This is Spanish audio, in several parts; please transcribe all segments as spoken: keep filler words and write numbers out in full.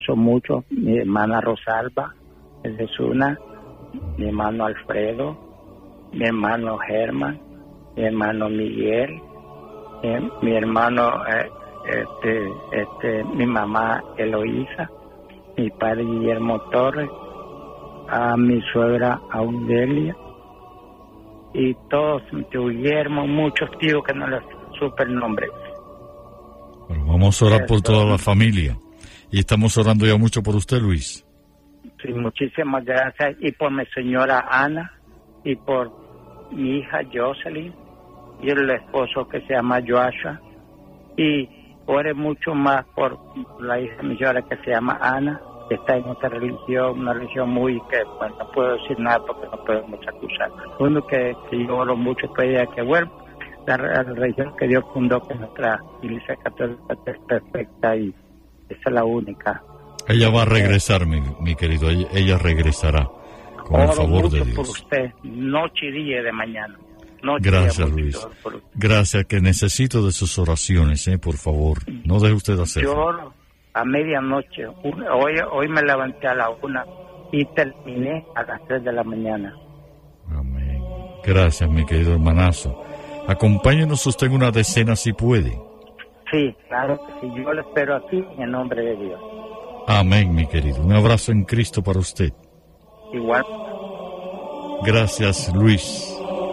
son muchos, mi hermana Rosalba, es de Zuna, mi hermano Alfredo, mi hermano Germán, mi hermano Miguel, eh, mi hermano, eh, este, este, mi mamá Eloísa, mi padre Guillermo Torres, a mi suegra Audelia, y todos, mi tío Guillermo, muchos tíos que no les supe el nombre. Bueno, vamos a orar por toda la familia. Y estamos orando ya mucho por usted, Luis. Sí, muchísimas gracias. Y por mi señora Ana, y por mi hija Jocelyn, y el esposo que se llama Joshua. Y ore mucho más por la hija de mi señora que se llama Ana, que está en otra religión, una religión muy que, bueno, no puedo decir nada porque no podemos acusar. Uno que, que yo oro mucho por ella que vuelva. La, la religión que Dios fundó, que nuestra iglesia católica es perfecta y esa es la única. Ella va a regresar, mi, mi querido, ella, ella regresará con Oro el favor mucho de Dios. Por usted, noche y día de mañana. Noche Gracias, y día Luis. por Gracias, que necesito de sus oraciones, eh, por favor. No deje usted de hacerlo. Yo oro a medianoche. Hoy, hoy me levanté a la una y terminé a las tres de la mañana. Amén. Gracias, mi querido hermanazo. Acompáñenos usted en una decena si puede. Sí, claro que sí. Yo lo espero aquí en el nombre de Dios. Amén, mi querido. Un abrazo en Cristo para usted. Igual. Gracias, Luis.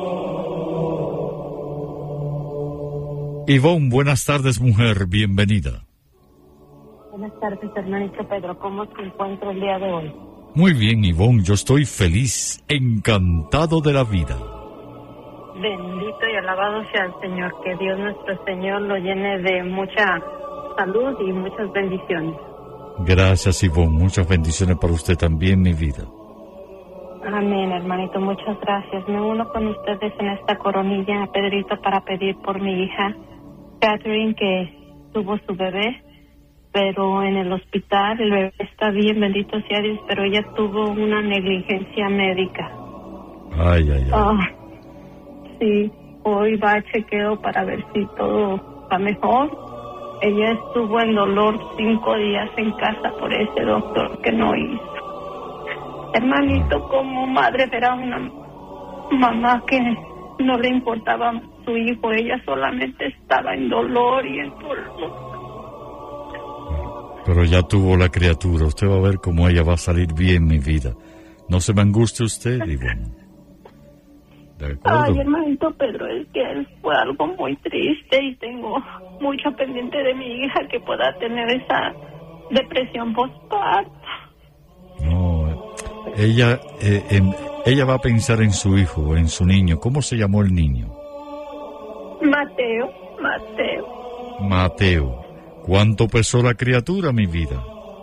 Ivonne, buenas tardes, mujer. Bienvenida. Buenas tardes, hermanito Pedro. ¿Cómo se encuentra el día de hoy? Muy bien, Ivonne. Yo estoy feliz, encantado de la vida. Bendito y alabado sea el Señor. Que Dios nuestro Señor lo llene de mucha salud y muchas bendiciones. Gracias, Ivonne. Muchas bendiciones para usted también, mi vida. Amén, hermanito. Muchas gracias. Me uno con ustedes en esta coronilla, Pedrito, para pedir por mi hija, Catherine, que tuvo su bebé, pero en el hospital el bebé está bien, bendito sea Dios, pero ella tuvo una negligencia médica. Ay, ay, ay. Oh, sí, hoy va a chequeo para ver si todo va mejor. Ella estuvo en dolor cinco días en casa por ese doctor que no hizo. Hermanito, como madre era una mamá que no le importaba su hijo, ella solamente estaba en dolor y en dolor. Pero ya tuvo la criatura, usted va a ver cómo ella va a salir bien, mi vida. No se me angustie usted, Ivonne. ¿De acuerdo? Ay, hermanito Pedro, es que fue algo muy triste y tengo mucho pendiente de mi hija que pueda tener esa depresión postparto. No, ella, eh, en, ella va a pensar en su hijo, en su niño. ¿Cómo se llamó el niño? Mateo, Mateo. Mateo. ¿Cuánto pesó la criatura, mi vida?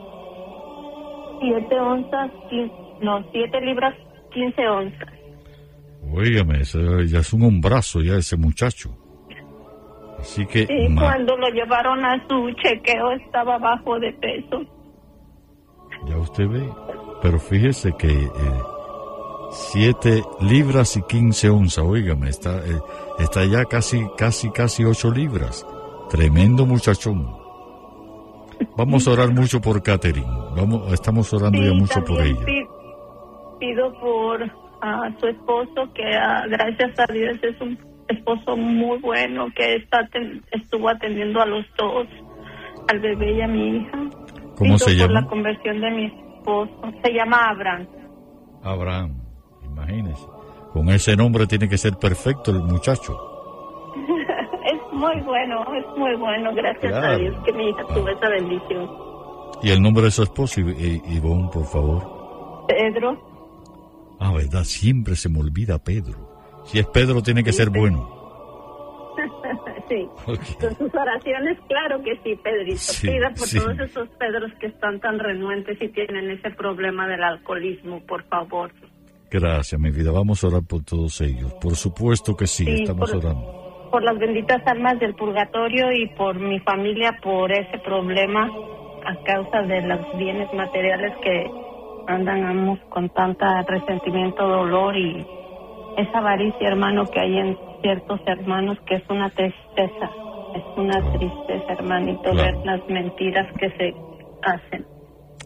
Siete onzas, quince, no, siete libras, quince onzas. Óigame, ese ya es un hombrazo ya ese muchacho. Así que... Sí, ma- cuando lo llevaron a su chequeo estaba bajo de peso. Ya usted ve. Pero fíjese que eh, siete libras y quince onzas, óigame, está, eh, está ya casi, casi, casi ocho libras. Tremendo muchachón. Vamos a orar mucho por Catherine. Vamos, estamos orando Sí, ya mucho por también ella. pi- Pido por a su esposo, que uh, gracias a Dios es un esposo muy bueno, que está ten- estuvo atendiendo a los dos, al bebé y a mi hija. ¿Cómo Pido se por llama? la conversión de mi esposo. Se llama Abraham. Abraham, imagínese. Con ese nombre tiene que ser perfecto el muchacho. Es muy bueno, es muy bueno, gracias Claro. a Dios que mi hija tuvo esa bendición. Y el nombre de su esposo, I- I- Ivonne, por favor. Pedro. Ah, verdad, siempre se me olvida Pedro. Si es Pedro, tiene que Sí, ser sí. bueno. Sí, Ok. con sus oraciones, claro que sí, Pedrito. Sí, Pida por sí. todos esos Pedros que están tan renuentes y tienen ese problema del alcoholismo, por favor. Gracias, mi vida. Vamos a orar por todos ellos. Por supuesto que sí, Sí, estamos por- orando. Por las benditas almas del purgatorio y por mi familia, por ese problema a causa de los bienes materiales que andamos con tanta resentimiento, dolor y esa avaricia, hermano, que hay en ciertos hermanos, que es una tristeza, es una tristeza, hermanito, Claro. ver las mentiras que se hacen.